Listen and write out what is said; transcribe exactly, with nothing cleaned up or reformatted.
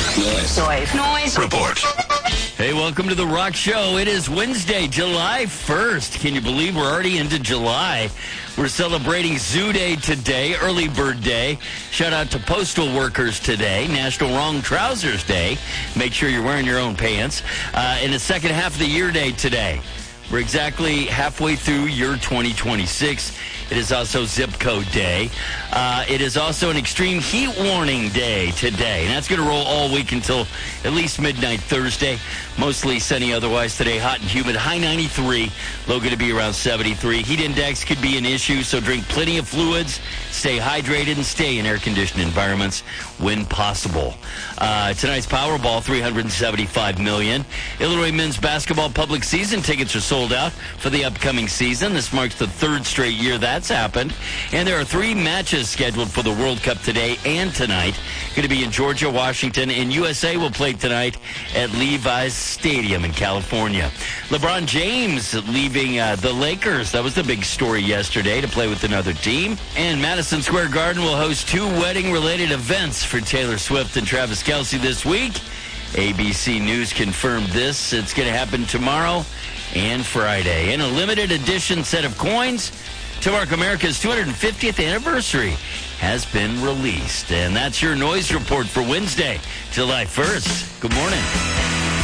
Noise. Noise. Noise. Report. Hey, welcome to The Rock Show. It is Wednesday, July first. Can you believe we're already into July? We're celebrating Zoo Day today, Early Bird Day. Shout out to postal workers today, National Wrong Trousers Day. Make sure you're wearing your own pants. Uh, and the second half of the year day today. We're exactly halfway through year twenty twenty-six. It is also Zip Code Day. Uh, it is also an extreme heat warning day today. And that's going to roll all week until at least midnight Thursday. Mostly sunny otherwise today. Hot and humid. High ninety-three. Low going to be around seventy-three. Heat index could be an issue, so drink plenty of fluids. Stay hydrated and stay in air-conditioned environments when possible. Uh, tonight's Powerball, three hundred seventy-five million dollars. Illinois men's basketball public season tickets are sold out for the upcoming season. This marks the third straight year that's happened. And there are three matches scheduled for the World Cup today and tonight. Going to be in Georgia, Washington, and U S A will play tonight at Levi's Stadium in California. LeBron James leaving uh, the Lakers. That was the big story yesterday, to play with another team. And Madison Square Garden will host two wedding-related events for Taylor Swift and Travis Kelce this week. A B C News confirmed this. It's going to happen tomorrow and Friday. And a limited edition set of coins to mark America's two hundred fiftieth anniversary has been released. And that's your noise report for Wednesday, July first. Good morning.